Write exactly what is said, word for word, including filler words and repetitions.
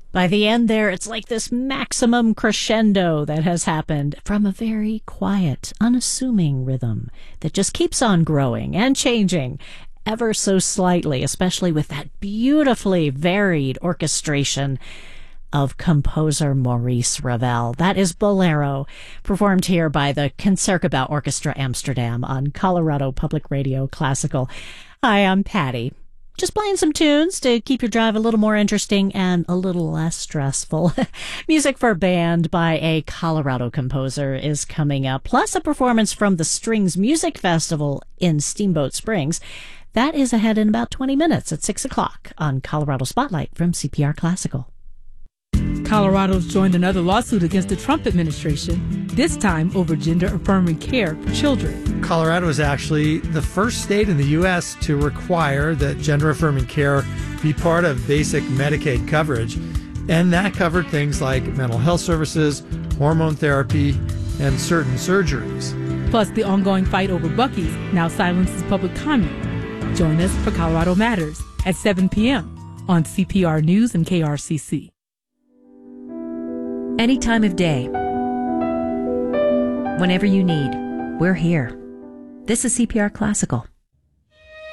By the end there, it's like this maximum crescendo that has happened from a very quiet, unassuming rhythm that just keeps on growing and changing ever so slightly, especially with that beautifully varied orchestration of composer Maurice Ravel. That is Bolero, performed here by the Concertgebouw Orchestra Amsterdam on Colorado Public Radio Classical. Hi, I'm Patty. Just playing some tunes to keep your drive a little more interesting and a little less stressful. Music for band by a Colorado composer is coming up, plus a performance from the Strings Music Festival in Steamboat Springs. That is ahead in about twenty minutes at six o'clock on Colorado Spotlight from C P R Classical. Colorado's joined another lawsuit against the Trump administration, this time over gender-affirming care for children. Colorado is actually the first state in the U S to require that gender-affirming care be part of basic Medicaid coverage, and that covered things like mental health services, hormone therapy, and certain surgeries. Plus, the ongoing fight over Buc-ee's now silences public comment. Join us for Colorado Matters at seven p.m. on C P R News and K R C C. Any time of day, whenever you need, we're here. This is C P R Classical.